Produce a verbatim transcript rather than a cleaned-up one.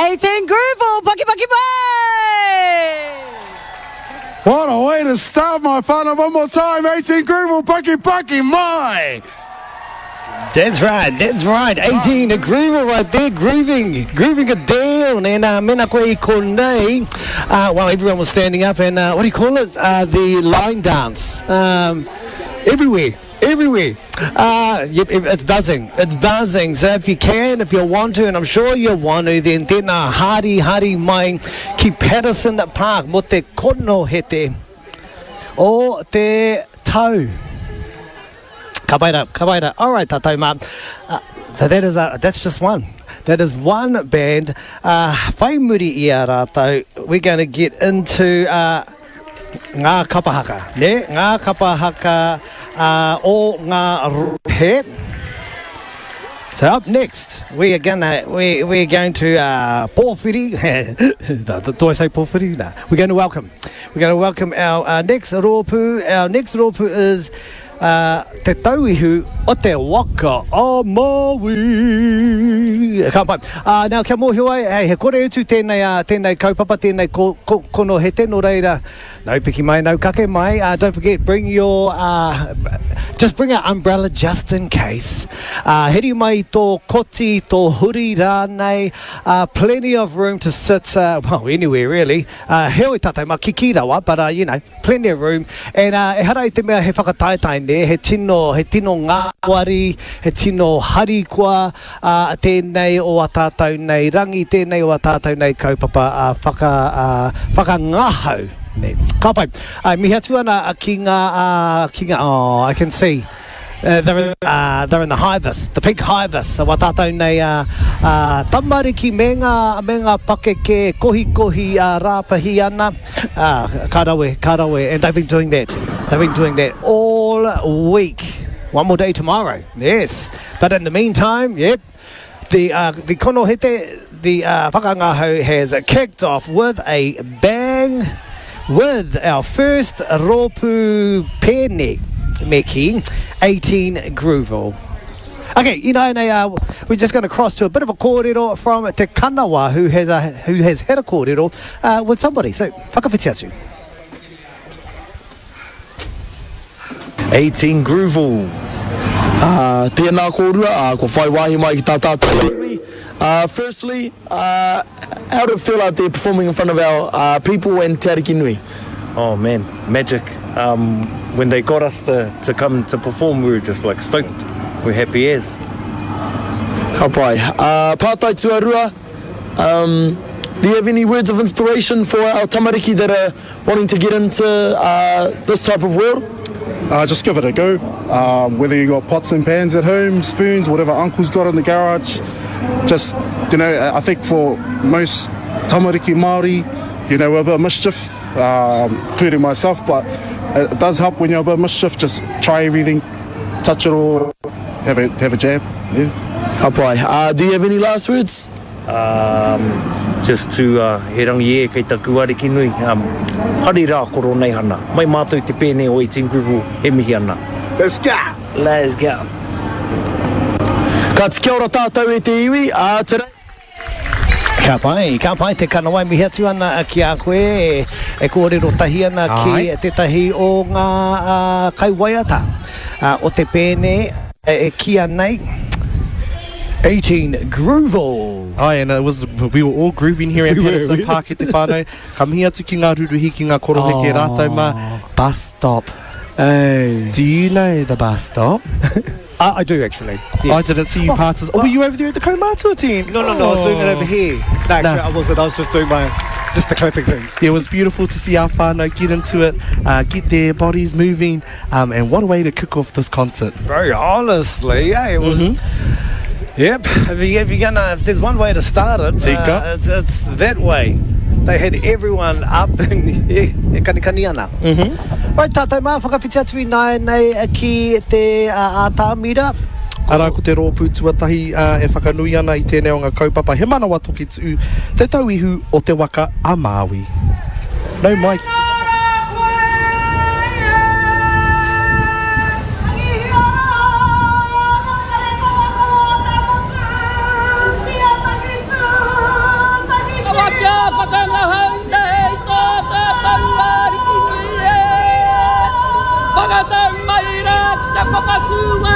eighteen Grooval, Paki Paki Bye! What a way to start, my fun. One more time, eighteen Grooval, Paki Paki Mai! That's right, that's right. eighteen, a groover right there, grooving, grooving it down. And uh, mena koe I konei, uh, well, everyone was standing up and uh, what do you call it? Uh, the line dance. Um, everywhere, everywhere. Uh, yep, it's buzzing, it's buzzing. So if you can, if you want to, and I'm sure you want to, then tēnā hari hari mai ki Patterson Park mo te kono hete o te tau. Ka paira, ka paira. All right, tātou mā. Uh, so that is uh, that's just one. That is one band. Uh, whai muri I a rātou. We're going to get into uh, ngā kapahaka. Ne? Ngā kapahaka uh, o ngā ruhe. So up next, we are gonna we we're going to uh, Pōwhiri. Do I say Pōwhiri? No. We're going to welcome. We're going to welcome our uh, next rōpū. Our next rōpū is. Uh, te tauihu o te waka a Maui. Ka pai. Uh, now, kia mōhio ai, hey, he kore utu tēnei, uh, tēnei kaupapa, tēnei ko, ko, kono hete, no reira. No piki mai, no kake mai. Uh, don't forget, bring your, uh, just bring an umbrella just in case. Uh, heri mai tō koti, tō huri rānei. Uh, plenty of room to sit, uh, well, anywhere really. Uh, heoi tātou ma kiki rawa, but, uh, you know, plenty of room. And uh, e hara I te mea he whakataitai ne, he tino, he tino ngāwari, he tino harikua, uh, tēnei o a tātou nei rangi, tēnei o a tātou nei kaupapa, uh, whaka, uh, whakangahau. Ka pai. Uh, mihi atu ana ki ngā, uh, ki ngā, oh, I can see. Uh, they're, uh, they're in the Hibis, the pink Hibis. Wa tātou nei uh, uh, tamariki me ngā, me ngā pakeke, kohi kohi uh, rāpahi ana. Uh, karawe, karawe. And they've been doing that. They've been doing that all week. One more day tomorrow. Yes. But in the meantime, yep. The uh, the kono hete, the uh, whakangahau has uh, kicked off with a bang with our first rōpū pēne meki, eighteen Grooval. Okay, you know, uh, we're just going to cross to a bit of a kōrero from Te Kanawa, who has a, who has had a kōrero uh, with somebody. So, whakawhiti atu. eighteen Grooval. Uh, tēnā kōrua, uh, ko whai wahi mai ki tā tātou. Uh, firstly, uh, how did it feel out there performing in front of our uh, people and Te Ariki Nui? Oh man, magic. Um, when they got us to, to come to perform, we were just like stoked. We're happy as. Ka pai. Uh, Pātai Tuarua, um, do you have any words of inspiration for our tamariki that are wanting to get into uh, this type of world? Uh, just give it a go. Um, whether you got pots and pans at home, spoons, whatever uncle's got in the garage. Just, you know, I think for most tamariki Māori, you know, we're a bit of mischief, um, including myself, but it does help when you're a bit of mischief. Just try everything, touch it all, have a, have a jam. Yeah. Ka pai. Uh, do you have any last words? Um, just to uh, he rangi e kei taku ariki nui. Um, hari rā koro nei hana. Mai mātou te pēne o eighteen Grooval he mihi ana. Let's go! Let's go! Ka te kia ora tātou e te iwi. Uh, today... Ka pai, ka pai te kanawai mihi atu ana ki a koe e, e kōrero tahi ana ki te tahi o ngā uh, kaiwaiata uh, o te pēne e, e kia nei. eighteen Grooval. Oh, and it was, we were all grooving here at Patterson Park at te whānau. Ka mihi atu ki ngā ruruhi ki ngā koroheke oh. Rātou ma. Bus stop. Hey. Do you know the bus stop? uh, I do actually. Yes. I didn't see you oh, participate. Oh, were you over there at the Kaumātua tent? No, no, no. Oh. I was doing it over here. No, actually, no. I wasn't. I was just doing my, just the clapping thing. It was beautiful to see our whānau get into it, uh, get their bodies moving, um, and what a way to kick off this concert. Very honestly, yeah, it was. Mm-hmm. Yep. If, you, if you're gonna, if there's one way to start it, uh, it's, it's that way. They had everyone up and e kanikani ana. Mhm. Right, tātou mā whakawhiti atu I nai nei ki te uh, ātāmira. Ara ko te rōpū tuatahi uh, e whakanui ana I tēnei o ngā kaupapa. He manawa toki tū te tauihu o te waka a Māui. Nau mai. kaupapa tū